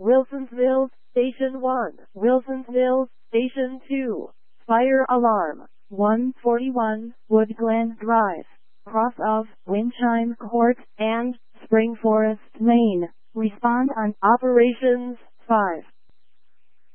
Wilson's Mills, Station 1. Wilson's Mills, Station 2. Fire alarm. 141 Woodglen Drive, cross of Winchime Court and Spring Forest Lane. Respond on Operations 5.